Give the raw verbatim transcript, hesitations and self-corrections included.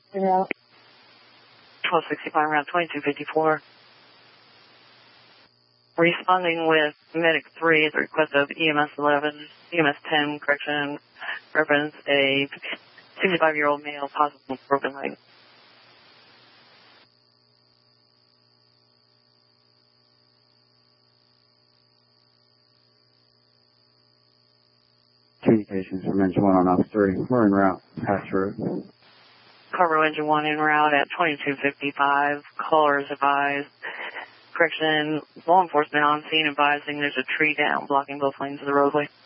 Yeah. twelve sixty-five, route twenty-two fifty-four. Responding with Medic three at the request of E M S eleven, E M S ten, correction, reference a sixty-five-year-old male, possible broken leg. Communications from engine one on off three. We're en route, past route. Cargo engine one en route at twenty-two fifty-five. Callers advised. Correction, law enforcement on scene advising there's a tree down blocking both lanes of the roadway.